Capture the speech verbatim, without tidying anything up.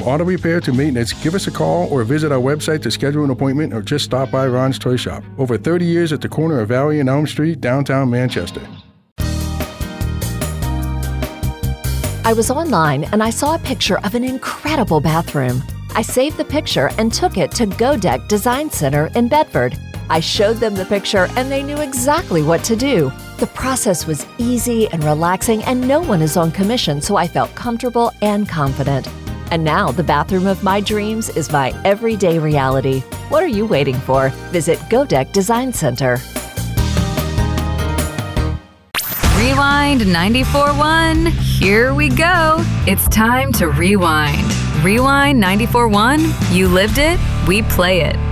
From auto repair to maintenance, give us a call or visit our website to schedule an appointment or just stop by Ron's Toy Shop. Over thirty years at the corner of Valley and Elm Street, downtown Manchester. I was online and I saw a picture of an incredible bathroom. I saved the picture and took it to GoDeck Design Center in Bedford. I showed them the picture and they knew exactly what to do. The process was easy and relaxing and no one is on commission, so I felt comfortable and confident. And now the bathroom of my dreams is my everyday reality. What are you waiting for? Visit GoDeck Design Center. Rewind ninety-four point one. Here we go. It's time to rewind. Rewind ninety-four point one. You lived it, we play it.